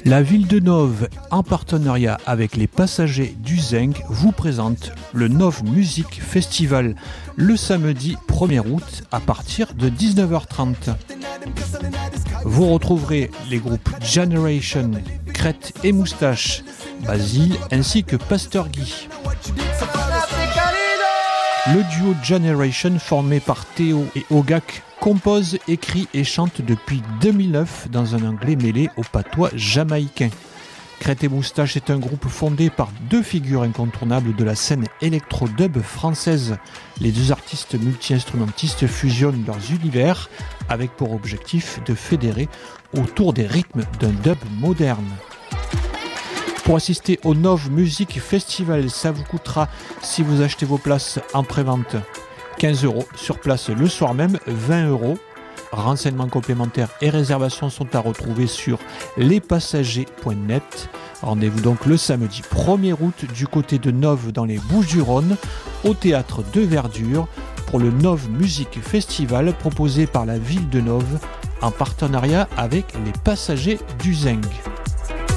La ville de Nove, en partenariat avec les passagers du Zinc, vous présente le Nove Music Festival le samedi 1er août à partir de 19h30. Vous retrouverez les groupes Generation, Crête et Moustache, Basile ainsi que Pasteur Guy. Le duo Generation formé par Théo et Ogak compose, écrit et chante depuis 2009 dans un anglais mêlé au patois jamaïcain. Crête et Moustache est un groupe fondé par deux figures incontournables de la scène électro-dub française. Les deux artistes multi-instrumentistes fusionnent leurs univers avec pour objectif de fédérer autour des rythmes d'un dub moderne. Pour assister au Nove Music Festival, ça vous coûtera, si vous achetez vos places en pré-vente, 15 €, sur place le soir même 20 €. Renseignements complémentaires et réservations sont à retrouver sur lespassagers.net. Rendez-vous donc le samedi 1er août du côté de Nove dans les Bouches-du-Rhône, au théâtre de Verdure, pour le Nove Music Festival proposé par la ville de Nove en partenariat avec les passagers du Zinc.